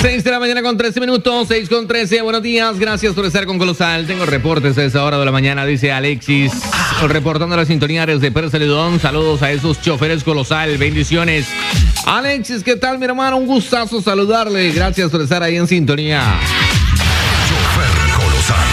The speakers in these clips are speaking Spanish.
6 de la mañana con 13 minutos, 6 con 13. Buenos días, gracias por estar con Colosal. Tengo reportes a esa hora de la mañana, dice Alexis, reportando la sintonía desde Pérez Celedón. Saludos a esos choferes Colosal, bendiciones. Alexis, ¿qué tal, mi hermano? Un gustazo saludarle. Gracias por estar ahí en sintonía. Chofer Colosal.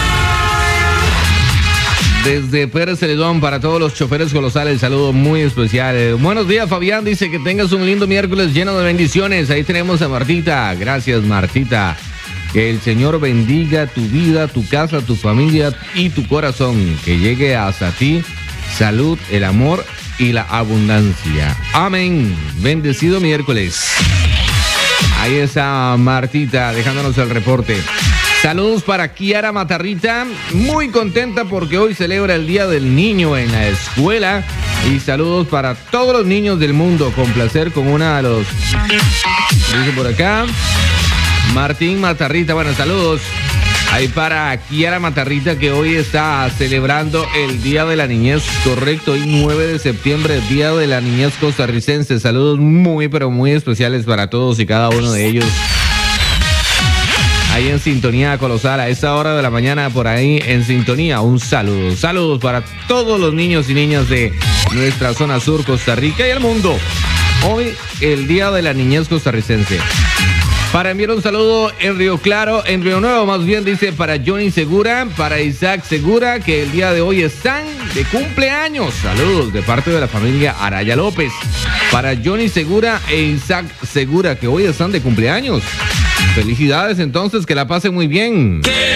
Desde Pérez Celedón para todos los choferes Colosales, saludo muy especial. Buenos días, Fabián, dice que tengas un lindo miércoles lleno de bendiciones. Ahí tenemos a Martita. Gracias, Martita. Que el Señor bendiga tu vida, tu casa, tu familia y tu corazón. Que llegue hasta ti salud, el amor y la abundancia. Amén. Bendecido miércoles. Ahí está Martita dejándonos el reporte. Saludos para Kiara Matarrita, muy contenta porque hoy celebra el Día del Niño en la escuela. Y saludos para todos los niños del mundo, con placer con una de los... Dice por acá, Martín Matarrita, bueno, saludos. Ahí para Kiara Matarrita, que hoy está celebrando el Día de la Niñez, correcto, hoy 9 de septiembre, Día de la Niñez costarricense. Saludos muy, pero muy especiales para todos y cada uno de ellos. Ahí en sintonía Colosal, a esta hora de la mañana, por ahí en sintonía, un saludo. Saludos para todos los niños y niñas de nuestra zona sur, Costa Rica y el mundo. Hoy, el Día de la Niñez costarricense. Para enviar un saludo en Río Claro, en Río Nuevo más bien, dice para Johnny Segura, para Isaac Segura, que el día de hoy están de cumpleaños. Saludos de parte de la familia Araya López. Para Johnny Segura e Isaac Segura, que hoy están de cumpleaños. Felicidades entonces, que la pasen muy bien.